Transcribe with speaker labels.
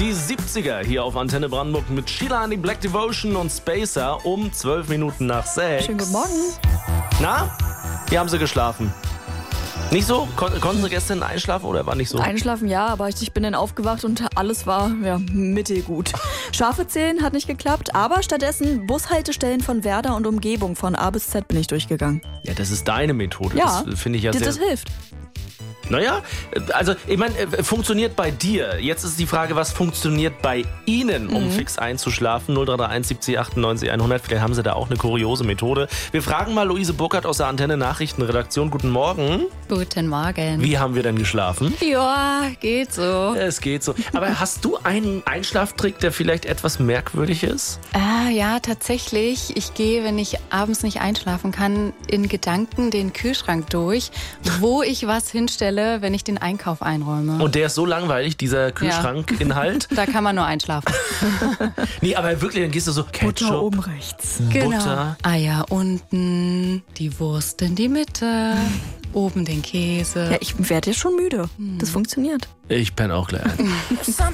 Speaker 1: Die 70er hier auf Antenne Brandenburg mit Sheila and the Black Devotion und Spacer um 12 Minuten nach 6.
Speaker 2: Schönen guten Morgen.
Speaker 1: Na, wie haben Sie geschlafen? Nicht so? Konnten Sie gestern einschlafen oder war nicht so?
Speaker 2: Einschlafen ja, aber ich bin dann aufgewacht und alles war mittelgut. Schafe zählen hat nicht geklappt, aber stattdessen Bushaltestellen von Werder und Umgebung von A bis Z bin ich durchgegangen.
Speaker 1: Ja, das ist deine Methode.
Speaker 2: Ja,
Speaker 1: Das finde ich ja
Speaker 2: das
Speaker 1: sehr...
Speaker 2: hilft.
Speaker 1: Naja, also ich meine, funktioniert bei dir. Jetzt ist die Frage, was funktioniert bei Ihnen, um fix einzuschlafen? 0331 70 98 100. Vielleicht haben Sie da auch eine kuriose Methode. Wir fragen mal Luise Burkhardt aus der Antenne Nachrichtenredaktion. Guten Morgen.
Speaker 3: Guten Morgen.
Speaker 1: Wie haben wir denn geschlafen?
Speaker 3: Ja, geht so.
Speaker 1: Es geht so. Aber hast du einen Einschlaftrick, der vielleicht etwas merkwürdig ist?
Speaker 3: Ja, tatsächlich. Ich gehe, wenn ich abends nicht einschlafen kann, in Gedanken den Kühlschrank durch, wo ich was hinstelle, wenn ich den Einkauf einräume.
Speaker 1: Und der ist so langweilig, dieser Kühlschrankinhalt.
Speaker 3: Da kann man nur einschlafen.
Speaker 1: Nee, aber wirklich, dann gehst du so Ketchup,
Speaker 2: Butter oben rechts.
Speaker 1: Butter.
Speaker 3: Eier unten, die Wurst in die Mitte, oben den Käse.
Speaker 2: Ja, ich werde jetzt schon müde. Das funktioniert.
Speaker 1: Ich penne auch gleich ein.